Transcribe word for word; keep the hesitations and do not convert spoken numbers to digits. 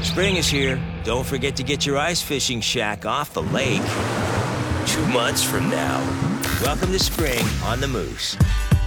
Spring is here. Don't forget to get your ice fishing shack off the lake. Two months from now. Welcome to spring on the Moose.